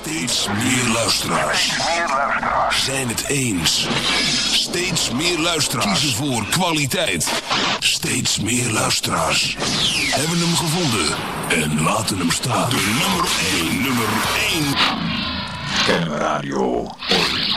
Steeds meer luisteraars zijn het eens. Steeds meer luisteraars kiezen voor kwaliteit. Steeds meer luisteraars hebben hem gevonden en laten hem staan. De nummer 1. Ken Radio Origineel.